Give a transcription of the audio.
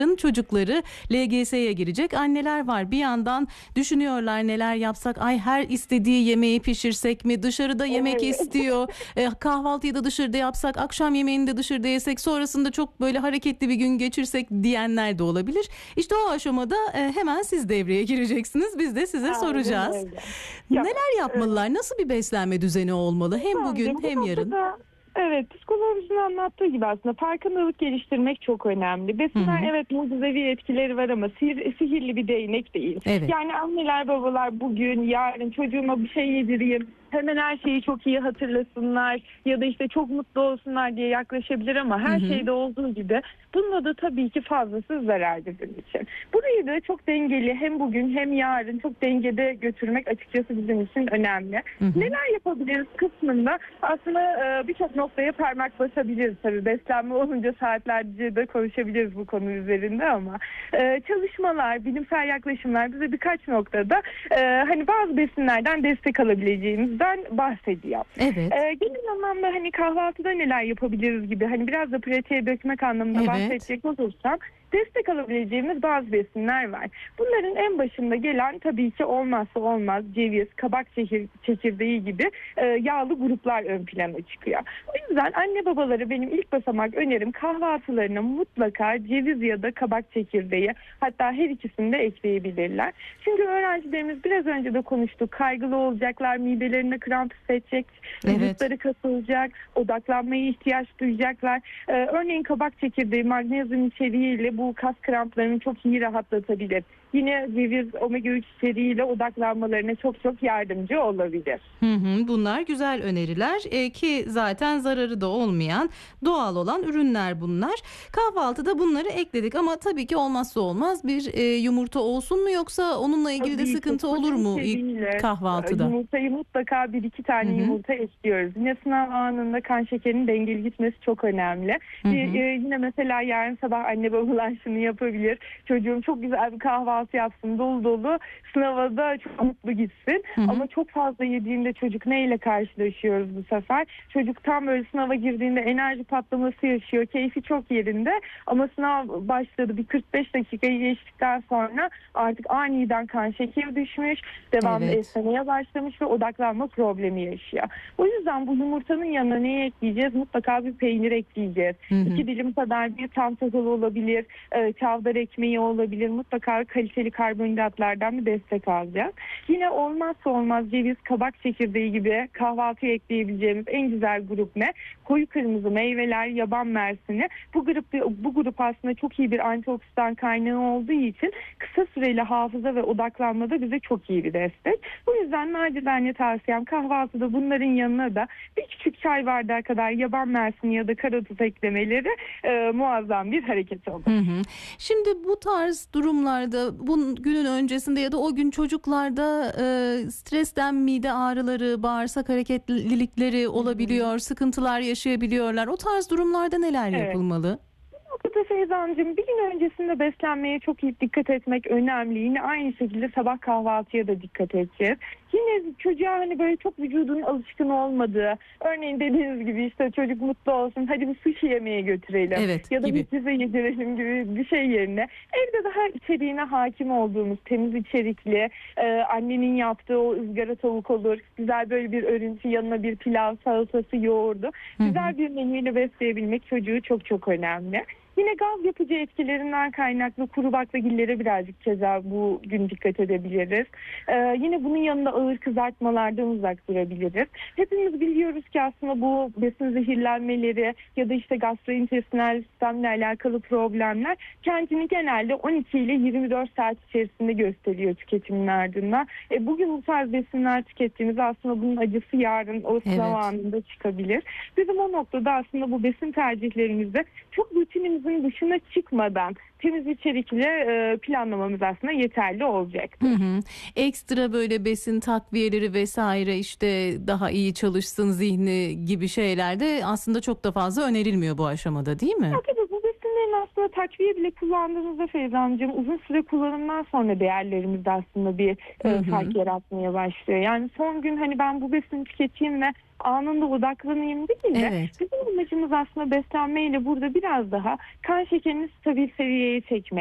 çocukları LGS'ye girecek anneler var. Bir yandan düşünüyorlar neler yapsak, ay her istediği yemeği pişirsek mi, dışarıda yemek Evet. istiyor, kahvaltıyı da dışarıda yapsak, akşam yemeğini de dışarıda yesek, sonrasında çok böyle hareketli bir gün geçirsek diyenler de olabilir. İşte o aşamada hemen siz devreye gireceksiniz, biz de size Aynen soracağız. öyle. Ya, Neler yapmalılar, nasıl bir beslenme düzeni olmalı hem bence bugün bu hem yarın? noktada evet, psikolojimizin anlattığı gibi aslında farkındalık geliştirmek çok önemli. Hı Besinler hı. evet mucizevi etkileri var ama sihirli bir değnek değil. Evet. Yani anneler babalar bugün yarın çocuğuma bir şey yedireyim, hemen her şeyi çok iyi hatırlasınlar ya da işte çok mutlu olsunlar diye yaklaşabilir ama Hı her hı. şeyde olduğu gibi bunda da tabii ki fazlası zarar bizim için. Burayı da çok dengeli hem bugün hem yarın çok dengede götürmek açıkçası bizim için önemli. Hı hı. Neler yapabiliriz kısmında aslında birçok noktaya parmak basabiliriz tabii. Beslenme olunca saatlerce de konuşabiliriz bu konu üzerinde ama çalışmalar, bilimsel yaklaşımlar bize birkaç noktada hani bazı besinlerden destek alabileceğimizden bahsediyor. Evet. Genel anlamda hani kahvaltıda neler yapabiliriz gibi hani biraz da pratiğe dökmek anlamında Evet. bahsedecek olursam destek alabileceğimiz bazı besinler var. Bunların en başında gelen tabii ki olmazsa olmaz ceviz, kabak çekirdeği gibi yağlı gruplar ön plana çıkıyor. O yüzden anne babalara benim ilk basamak önerim kahvaltılarına mutlaka ceviz ya da kabak çekirdeği, hatta her ikisini de ekleyebilirler. Çünkü öğrencilerimiz biraz önce de konuştuk, kaygılı olacaklar, midelerine kramp hissedecek, Evet. vücutları kasılacak, odaklanmaya ihtiyaç duyacaklar. Örneğin kabak çekirdeği magnezyum içeriğiyle bu kas kramplarını çok iyi rahatlatabilir. Yine ceviz omega 3 içeriğiyle odaklanmalarına çok çok yardımcı olabilir. Hı hı, bunlar güzel öneriler ki zaten zararı da olmayan doğal olan ürünler bunlar. Kahvaltıda bunları ekledik ama tabii ki olmazsa olmaz bir yumurta olsun mu, yoksa onunla ilgili de Tabii ki sıkıntı olur protein mu içeriğiyle kahvaltıda? yumurtayı mutlaka bir iki Hı tane hı. yumurta ekliyoruz. Yine sınav anında kan şekerinin dengeli gitmesi çok önemli. Hı hı. Yine mesela yarın sabah anne babalar şunu yapabilir. Çocuğum çok güzel bir kahvaltı yapsın, dolu dolu, sınava da çok mutlu gitsin. Hı hı. Ama çok fazla yediğinde çocuk neyle karşılaşıyoruz bu sefer? Çocuk tam böyle sınava girdiğinde enerji patlaması yaşıyor. Keyfi çok yerinde ama sınav başladı. Bir 45 dakikayı geçtikten sonra artık aniden kan şekeri düşmüş, devamlı Evet. esnemeye başlamış ve odaklanma problemi yaşıyor. O yüzden bu yumurtanın yanına neyi ekleyeceğiz? Mutlaka bir peynir ekleyeceğiz. Hı hı. 2 dilim kadar bir tam tahıl olabilir, çavdar ekmeği olabilir. Mutlaka kaliteli karbonhidratlardan bir destek alacağız. Yine olmazsa olmaz ceviz, kabak çekirdeği gibi kahvaltıya ekleyebileceğimiz en güzel grup ne? Koyu kırmızı meyveler, yaban mersini. Bu grup aslında çok iyi bir antioksidan kaynağı olduğu için kısa süreli hafıza ve odaklanmada bize çok iyi bir destek. Bu yüzden nacizane tavsiyem kahvaltıda bunların yanına da bir küçük çay bardağı kadar yaban mersini ya da karadut eklemeleri muazzam bir hareket olur. Hı hı. Şimdi bu tarz durumlarda, bu günün öncesinde ya da o gün çocuklarda stresten mide ağrıları, bağırsak hareketlilikleri olabiliyor, sıkıntılar yaşayabiliyorlar. O tarz durumlarda neler Evet. yapılmalı? Noktada Feyzancığım, bir gün öncesinde beslenmeye çok iyi dikkat etmek önemli. Yine aynı şekilde sabah kahvaltıya da dikkat edeceğiz. Yine çocuğa hani böyle çok vücudun alışkın olmadığı, örneğin dediğiniz gibi işte çocuk mutlu olsun, hadi bir sushi yemeye götürelim Evet, ya da gibi. bir pizza yedirelim gibi bir şey yerine evde daha içeriğine hakim olduğumuz temiz içerikli, annenin yaptığı o ızgara tavuk olur, güzel böyle bir örüntü, yanına bir pilav, salatası, yoğurdu, Hı hı. güzel bir menüyle besleyebilmek çocuğu çok çok önemli. Yine gaz yapıcı etkilerinden kaynaklı kuru baklagillere birazcık keza bu gün dikkat edebiliriz. Yine bunun yanında ağır kızartmalardan uzak durabiliriz. Hepimiz biliyoruz ki aslında bu besin zehirlenmeleri ya da işte gastrointestinal sistemle alakalı problemler kendini genelde 12 ile 24 saat içerisinde gösteriyor tüketimin ardından. Bugün bu tarz besinler tükettiğimiz aslında bunun acısı yarın o sınav Evet. anında çıkabilir. Bizim o noktada aslında bu besin tercihlerimizde çok rutinimizin dışına çıkmadan temiz içerikle planlamamız aslında yeterli olacak. Hı hı. Ekstra böyle besin takviyeleri vesaire, işte daha iyi çalışsın zihni gibi şeyler de aslında çok da fazla önerilmiyor bu aşamada, değil mi? Ya tabii bu besinlerin Bazen aslında takviye bile kullandığımızda Feyza'cığım uzun süre kullanımdan sonra değerlerimizde aslında bir fark yaratmaya başlıyor. Yani son gün hani ben bu besini tüketeyim ve anında odaklanayım değil de Evet. bizim amacımız aslında beslenmeyle burada biraz daha kan şekerini stabil seviyeye çekmek.